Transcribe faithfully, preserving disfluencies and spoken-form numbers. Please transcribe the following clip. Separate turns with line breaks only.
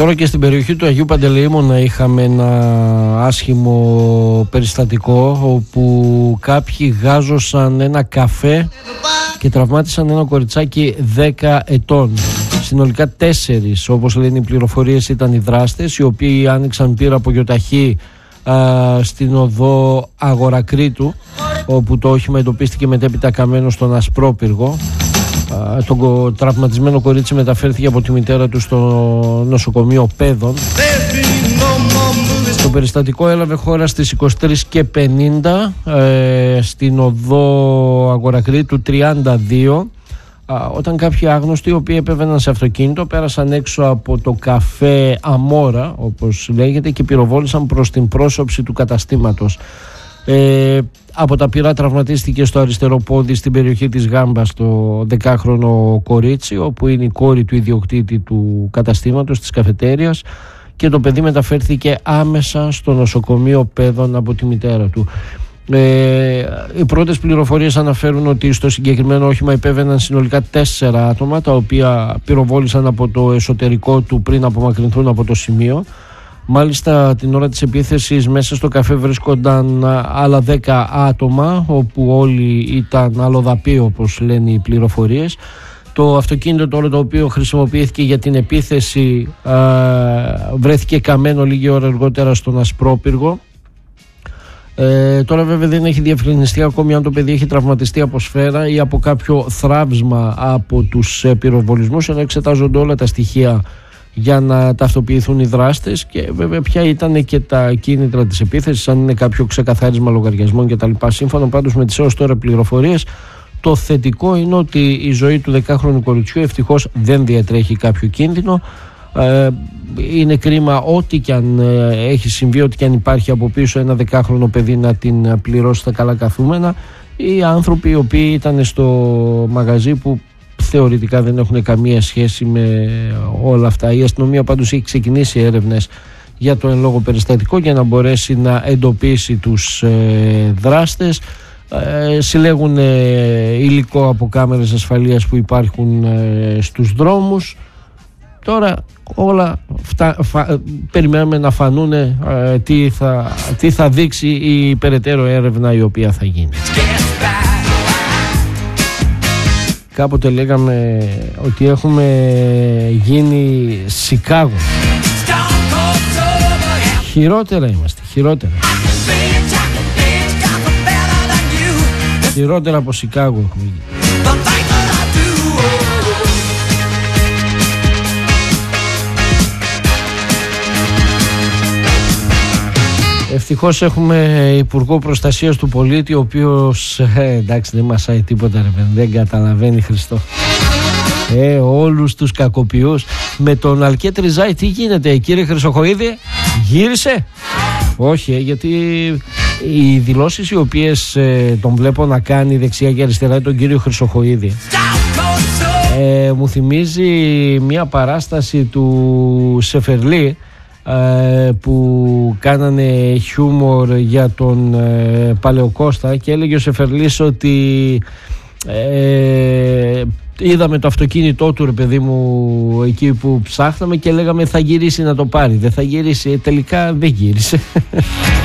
Τώρα και στην περιοχή του Αγίου Παντελεήμωνα είχαμε ένα άσχημο περιστατικό όπου κάποιοι γάζωσαν ένα καφέ και τραυμάτισαν ένα κοριτσάκι δέκα ετών. Συνολικά τέσσερις, όπως λένε οι πληροφορίες, ήταν οι δράστες, οι οποίοι άνοιξαν πύρα από γιοταχή στην οδό Αγορακρίτου, όπου το όχημα εντοπίστηκε μετέπειτα καμένο στον Ασπρόπυργο. Το τραυματισμένο κορίτσι μεταφέρθηκε από τη μητέρα του στο νοσοκομείο Πέδων. Το περιστατικό έλαβε χώρα στις είκοσι τρεις και πενήντα ε, στην οδό Αγορακρίτου τριάντα δύο, όταν κάποιοι άγνωστοι, οι οποίοι επέβαιναν σε αυτοκίνητο, πέρασαν έξω από το καφέ Αμόρα, όπως λέγεται, και πυροβόλησαν προς την πρόσωψη του καταστήματος. Ε, από τα πυρά τραυματίστηκε στο αριστερό πόδι στην περιοχή της Γάμπας το δεκάχρονο κορίτσι, όπου είναι η κόρη του ιδιοκτήτη του καταστήματος, της καφετέριας, και το παιδί μεταφέρθηκε άμεσα στο νοσοκομείο Πέδων από τη μητέρα του. Ε, οι πρώτες πληροφορίες αναφέρουν ότι στο συγκεκριμένο όχημα υπέβαιναν συνολικά τέσσερα άτομα, τα οποία πυροβόλησαν από το εσωτερικό του πριν απομακρυνθούν από το σημείο. Μάλιστα την ώρα της επίθεσης μέσα στο καφέ βρίσκονταν άλλα δέκα άτομα, όπου όλοι ήταν αλλοδαποί, όπως λένε οι πληροφορίες. Το αυτοκίνητο τώρα, το οποίο χρησιμοποιήθηκε για την επίθεση, α, βρέθηκε καμένο λίγη ώρα αργότερα στον Ασπρόπυργο. Ε, τώρα βέβαια δεν έχει διευκρινιστεί ακόμη αν το παιδί έχει τραυματιστεί από σφαίρα ή από κάποιο θράψμα από τους πυροβολισμούς, ενώ εξετάζονται όλα τα στοιχεία για να ταυτοποιηθούν οι δράστες και βέβαια ποια ήταν και τα κίνητρα της επίθεσης, αν είναι κάποιο ξεκαθάρισμα λογαριασμών κτλ. Σύμφωνα πάντως με τις έως τώρα πληροφορίες, το θετικό είναι ότι η ζωή του δεκάχρονου κοριτσιού ευτυχώς δεν διατρέχει κάποιο κίνδυνο. Ε, είναι κρίμα ό,τι και αν ε, έχει συμβεί, ό,τι και αν υπάρχει από πίσω ένα δεκάχρονο παιδί να την πληρώσει τα καλά καθούμενα. Οι άνθρωποι οι οποίοι ήταν στο μαγαζί, που θεωρητικά δεν έχουν καμία σχέση με όλα αυτά. Η αστυνομία πάντως έχει ξεκινήσει έρευνες για το εν λόγω περιστατικό για να μπορέσει να εντοπίσει τους ε, δράστες. Ε, συλλέγουν ε, υλικό από κάμερες ασφαλείας που υπάρχουν ε, στους δρόμους. Τώρα όλα φτα, φα, περιμένουμε να φανούν ε, τι, θα, τι θα δείξει η περαιτέρω έρευνα η οποία θα γίνει. Κάποτε λέγαμε ότι έχουμε γίνει Σικάγο. Χειρότερα είμαστε, χειρότερα. Χειρότερα από Σικάγο έχουμε γίνει. Ευτυχώς έχουμε Υπουργό Προστασίας του Πολίτη, ο οποίος ε, εντάξει δεν μασάει τίποτα ρε παιδί, δεν καταλαβαίνει Χριστό. Ε, όλους τους κακοποιούς. Με τον Αλκέτρι Ζάι τι γίνεται, κύριε Χρυσοχοΐδη, γύρισε? Όχι, ε, γιατί οι δηλώσεις οι οποίες ε, τον βλέπω να κάνει δεξιά και αριστερά τον κύριο Χρυσοχοΐδη ε, μου θυμίζει μια παράσταση του Σεφερλή που κάνανε χιούμορ για τον ε, Παλαιοκώστα, και έλεγε ο Σεφερλής ότι ε, είδαμε το αυτοκίνητό του ρε παιδί μου εκεί που ψάχναμε και λέγαμε θα γυρίσει να το πάρει, δεν θα γυρίσει, τελικά δεν γύρισε.